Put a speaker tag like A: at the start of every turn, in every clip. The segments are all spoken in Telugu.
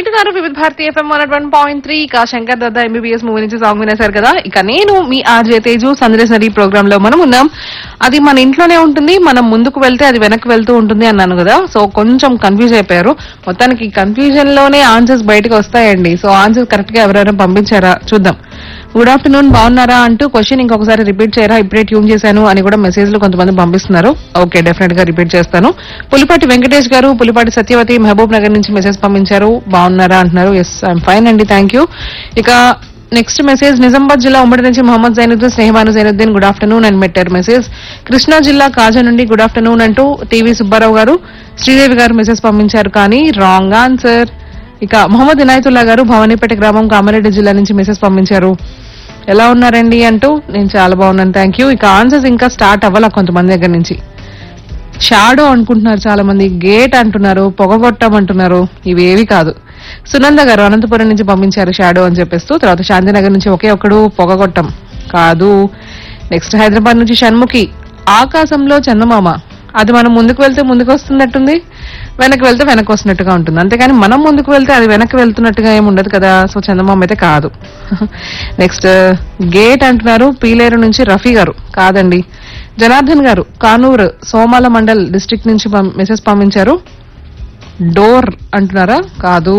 A: వింటున్నారు వివిధ భారతీయ ఎఫ్ఎం 101.3 ఇక శంకర్ దత్త ఎంబీబీఎస్ మూవీ నుంచి సాంగ్ వినేశారు కదా. ఇక నేను మీ ఆర్జే తేజు సందర్శనరీ ప్రోగ్రామ్ లో మనం ఉన్నాం. అది మన ఇంట్లోనే ఉంటుంది, మనం ముందుకు వెళ్తే అది వెనక్కి వెళ్తూ ఉంటుంది అన్నాను కదా. సో కొంచెం కన్ఫ్యూజ్ అయిపోయారు. మొత్తానికి కన్ఫ్యూజన్ లోనే ఆన్సర్స్ బయటకు వస్తాయండి. సో ఆన్సర్స్ కరెక్ట్ గా ఎవరైనా పంపించారా చూద్దాం. గుడ్ ఆఫ్టర్నూన్, బాగున్నారా అంటూ క్వశ్చన్ ఇంకొకసారి రిపీట్ చేయరా, ఇప్పుడే ట్యూన్ చేశాను అని కూడా మెసేజ్ లో కొంతమంది పంపిస్తున్నారు. ఓకే, డెఫినెట్ గా రిపీట్ చేస్తాను. పులిపాటి వెంకటేష్ గారు, పులిపాటి సత్యవతి మహబూబ్ నగర్ నుంచి మెసేజ్ పంపించారు. బాగున్నారా అంటున్నారు. ఎస్, ఐఎమ్ ఫైన్ అండి, థ్యాంక్ యూ. ఇక నెక్స్ట్ మెసేజ్ నిజామాబాద్ జిల్లా ఉమ్మడి నుంచి మొహమ్మద్ జైనుద్దీన్, స్నేహబాను జైనుద్దీన్ గుడ్ ఆఫ్టర్నూన్ అని పెట్టారు మెసేజ్. కృష్ణా జిల్లా కాజా నుండి గుడ్ ఆఫ్టర్నూన్ అంటూ టీవీ సుబ్బారావు గారు, శ్రీదేవి గారు మెసేజ్ పంపించారు కానీ రాంగ్ ఆన్సర్. ఇక మొహమ్మద్ ఇనాయతుల్లా గారు భవానీపేట గ్రామం కామారెడ్డి జిల్లా నుంచి మెసేజ్ పంపించారు. ఎలా ఉన్నారండి అంటూ. నేను చాలా బాగున్నాను, థ్యాంక్ యూ. ఇక ఆన్సర్స్ ఇంకా స్టార్ట్ అవ్వాలా కొంతమంది దగ్గర నుంచి. షాడో అనుకుంటున్నారు చాలా మంది, గేట్ అంటున్నారు, పొగగొట్టం అంటున్నారు. ఇవేవి కాదు. సునంద గారు అనంతపురం నుంచి పంపించారు షాడో అని చెప్పేస్తూ. తర్వాత శాంతినగర్ నుంచి ఒకే ఒక్కడు పొగగొట్టం కాదు. నెక్స్ట్ హైదరాబాద్ నుంచి షణ్ముఖి ఆకాశంలో చందమామ. అది మనం ముందుకు వెళ్తే ముందుకు వస్తున్నట్టుంది, వెనక్కి వెళ్తే వెనక్కి వస్తున్నట్టుగా ఉంటుంది. అంతేగాని మనం ముందుకు వెళ్తే అది వెనక్కి వెళ్తున్నట్టుగా ఏమి ఉండదు కదా. సో చందమామ అయితే కాదు. నెక్స్ట్ గేట్ అంటున్నారు పీలేరు నుంచి రఫీ గారు. కాదండి. జనార్దన్ గారు కానూరు సోమాల మండల్ డిస్ట్రిక్ట్ నుంచి మెసేజ్ పంపించారు. డోర్ అంటున్నారా, కాదు.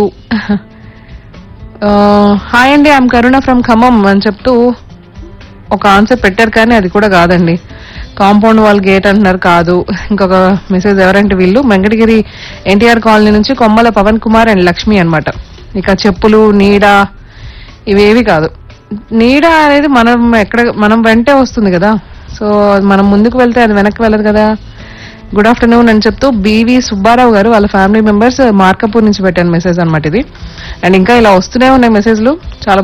A: హాయ్ అండి, ఐఎమ్ కరుణ ఫ్రమ్ ఖమ్మం అని చెప్తూ ఒక ఆన్సర్ పెట్టారు కానీ అది కూడా కాదండి. కాంపౌండ్ వాల్ గేట్ అంటున్నారు, కాదు. ఇంకొక మెసేజ్ ఎవరంటే వీళ్ళు వెంకటగిరి ఎన్టీఆర్ కాలనీ నుంచి కొమ్మల పవన్ కుమార్ అండ్ లక్ష్మి అన్నమాట. ఇక చెప్పులు, నీడ ఇవేవి కాదు. నీడ అనేది మనం వెంటే వస్తుంది కదా. సో మనం ముందుకు వెళ్తే అది వెనక్కి వెళ్ళదు కదా. గుడ్ ఆఫ్టర్నూన్ అని చెప్తూ బివి సుబ్బారావు గారు వాళ్ళ ఫ్యామిలీ మెంబర్స్ మార్కపూర్ నుంచి పెట్టాను మెసేజ్ అనమాట ఇది. అండ్ ఇంకా ఇలా వస్తూనే ఉన్నాయి మెసేజ్లు చాలా.